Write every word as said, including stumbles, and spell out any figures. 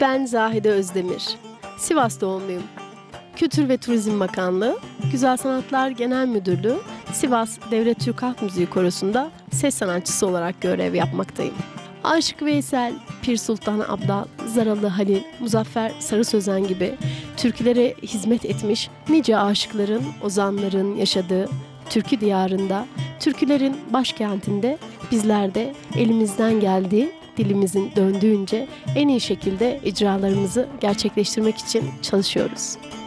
Ben Zahide Özdemir. Sivas doğumluyum. Kültür ve Turizm Bakanlığı, Güzel Sanatlar Genel Müdürlüğü, Sivas Devlet Türk Halk Müziği Korosu'nda ses sanatçısı olarak görev yapmaktayım. Aşık Veysel, Pir Sultan Abdal, Zaralı Halil, Muzaffer Sarı Sözen gibi türkülere hizmet etmiş nice aşıkların, ozanların yaşadığı türkü diyarında, türkülerin başkentinde bizler de elimizden geldiği, dilimizin döndüğünce en iyi şekilde icralarımızı gerçekleştirmek için çalışıyoruz.